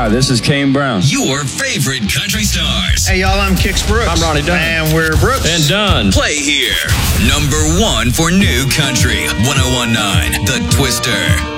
Hi, this is Kane Brown. Your favorite country stars. Hey, y'all, I'm Kix Brooks. I'm Ronnie Dunn. And we're Brooks. And Dunn. Play here. Number 1 for new country. 101.9 The Twister.